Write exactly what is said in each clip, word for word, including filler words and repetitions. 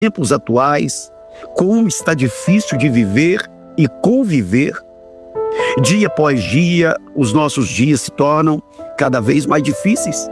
tempos atuais, como está difícil de viver e conviver. Dia após dia, os nossos dias se tornam cada vez mais difíceis.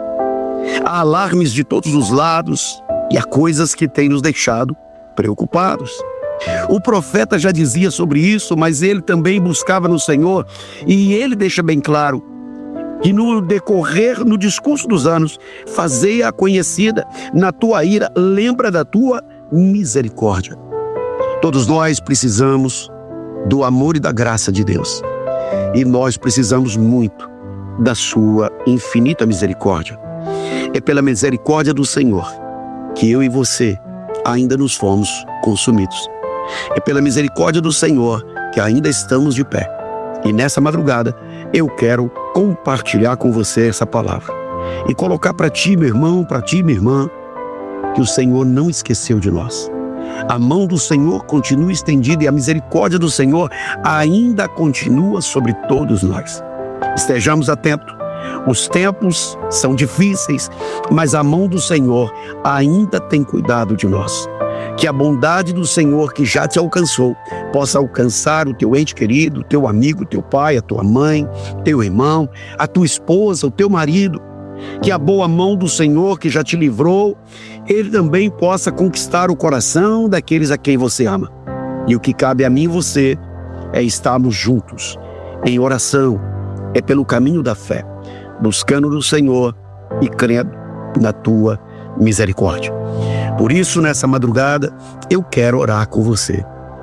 Há alarmes de todos os lados e há coisas que têm nos deixado preocupados. O profeta já dizia sobre isso, mas ele também buscava no Senhor, e ele deixa bem claro que no decorrer, no discurso dos anos, fazei-a conhecida, na tua ira, lembra da tua misericórdia. Todos nós precisamos do amor e da graça de Deus, e nós precisamos muito da sua infinita misericórdia. É pela misericórdia do Senhor que eu e você ainda nos fomos consumidos. É pela misericórdia do Senhor que ainda estamos de pé. E nessa madrugada eu quero compartilhar com você essa palavra e colocar para ti, meu irmão, para ti, minha irmã, que o Senhor não esqueceu de nós. A mão do Senhor continua estendida e a misericórdia do Senhor ainda continua sobre todos nós. Estejamos atentos. Os tempos são difíceis, mas a mão do Senhor ainda tem cuidado de nós. Que a bondade do Senhor que já te alcançou possa alcançar o teu ente querido, o teu amigo, o teu pai, a tua mãe, teu irmão, a tua esposa, o teu marido. Que a boa mão do Senhor que já te livrou, ele também possa conquistar o coração daqueles a quem você ama. E o que cabe a mim e você é estarmos juntos em oração, é pelo caminho da fé, buscando no Senhor e crendo na tua misericórdia. Por isso, nessa madrugada, eu quero orar com você.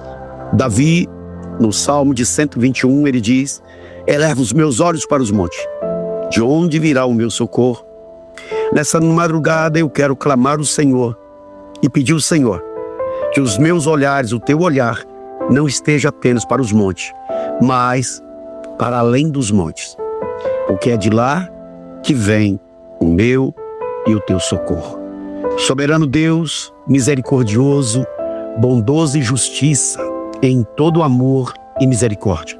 Davi, no Salmo de cento e vinte e um, ele diz: eleva os meus olhos para os montes, de onde virá o meu socorro? Nessa madrugada, eu quero clamar ao Senhor e pedir ao Senhor que os meus olhares, o teu olhar, não esteja apenas para os montes, mas para além dos montes, porque é de lá que vem o meu e o teu socorro. Soberano Deus, misericordioso, bondoso e justiça, em todo amor e misericórdia.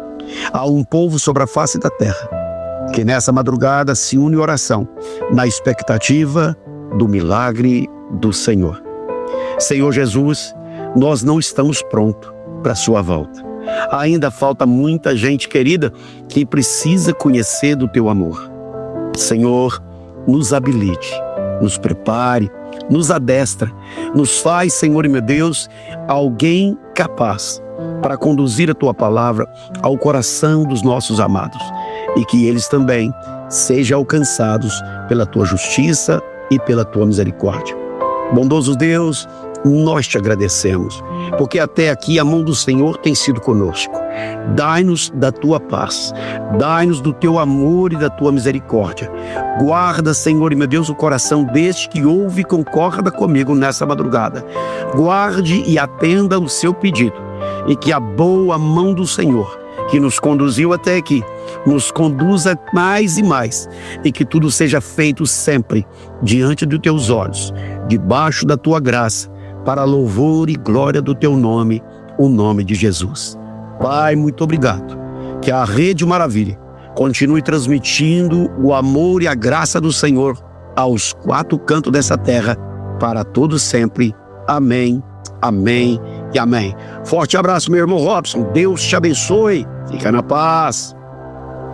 Há um povo sobre a face da terra, que nessa madrugada se une em oração, na expectativa do milagre do Senhor. Senhor Jesus, nós não estamos prontos para a sua volta. Ainda falta muita gente querida que precisa conhecer do teu amor. Senhor, nos habilite, nos prepare, nos adestra, nos faz, Senhor e meu Deus, alguém capaz para conduzir a tua palavra ao coração dos nossos amados e que eles também sejam alcançados pela tua justiça e pela tua misericórdia. Bondoso Deus, nós te agradecemos, porque até aqui a mão do Senhor tem sido conosco. Dai-nos da tua paz, dai-nos do teu amor e da tua misericórdia. Guarda, Senhor e meu Deus, o coração deste que ouve e concorda comigo nessa madrugada. Guarde e atenda o seu pedido, e que a boa mão do Senhor, que nos conduziu até aqui, nos conduza mais e mais, e que tudo seja feito sempre diante dos teus olhos, debaixo da tua graça, para louvor e glória do teu nome, o nome de Jesus. Pai, muito obrigado. Que a Rede Maravilha continue transmitindo o amor e a graça do Senhor aos quatro cantos dessa terra, para todos sempre. Amém, amém e amém. Forte abraço, meu irmão Robson. Deus te abençoe. Fica na paz.